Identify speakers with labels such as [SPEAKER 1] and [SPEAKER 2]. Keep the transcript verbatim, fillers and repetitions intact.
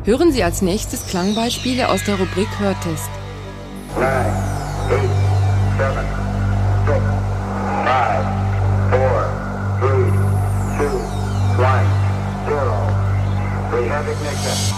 [SPEAKER 1] Hören Sie als nächstes Klangbeispiele aus der Rubrik Hörtest.
[SPEAKER 2] nine, eight, seven, six, five, four, three, two, one, zero. We have ignition.